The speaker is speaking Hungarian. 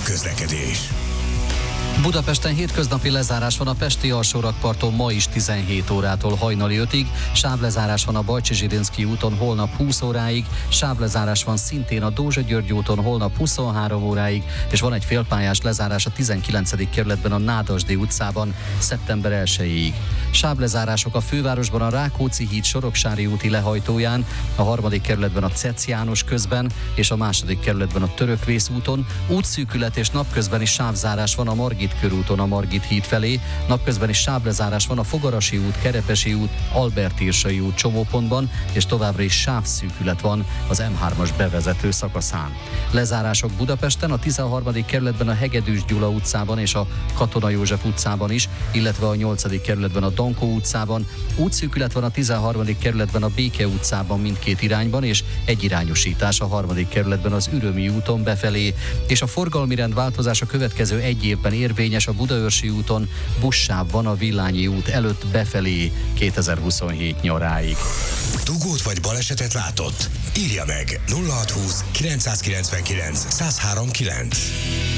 közlekedés. Budapesten hétköznapi lezárás van a pesti alsórakparton ma is 17 órától hajnali 5-ig, sávlezárás van a Bajcsy-Zsirinszky úton holnap 20 óráig, sávlezárás van szintén a Dózsa-György úton holnap 23 óráig, és van egy félpályás lezárás a 19. kerületben a Nádasdy utcában szeptember 1-ig. Sávlezárások a fővárosban a Rákóczi híd Soroksári úti lehajtóján, a 3. kerületben a Cec János közben és a 2. kerületben a Törökvész úton, útszűkület és napközben is sávzárás van a Margit körúton a Margit híd felé, napközben is sávlezárás van a Fogarasi út, Kerepesi út, Albert-Irsai út csomópontban, és továbbra is sávszűkület van az M3-as bevezető szakaszán. Lezárások Budapesten, a 13. kerületben a Hegedűs Gyula utcában és a Katona József utcában is, illetve a 8. kerületben a Dankó utcában. Útszűkület van a 13. kerületben a Béke utcában mindkét irányban, és egyirányosítás a 3. kerületben az Ürömi úton befelé, és a forgalmi rendváltozás a következő egy évben érvényes a Budaörsi úton, buszsáv van a Villányi út előtt befelé 2027 nyaráig. Dugót vagy balesetet látott? Írja meg 0620 999 1039.